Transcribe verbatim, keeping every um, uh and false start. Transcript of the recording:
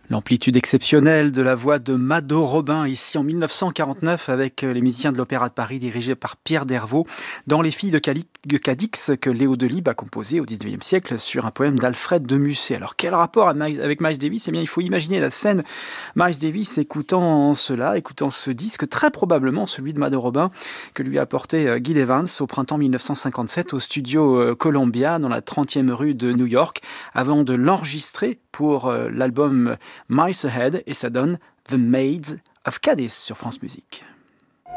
L'amplitude exceptionnelle de la voix de Mado Robin, ici en dix-neuf cent quarante-neuf, avec les musiciens de l'Opéra de Paris dirigés par Pierre Dervaux, dans Les Filles de Cadix, que Léo Delibes a composé au dix-neuvième siècle sur un poème d'Alfred de Musset. Alors quel rapport avec Miles Davis ? Eh bien, il faut imaginer la scène, Miles Davis écoutant cela, écoutant ce disque, très probablement celui de Mado Robin, que lui a apporté Gil Evans au printemps dix-neuf cent cinquante-sept au studio Columbia, dans la trentième rue de New York, avant de l'enregistrer pour l'album Miles Ahead, et ça donne The Maids of Cadiz sur France Musique.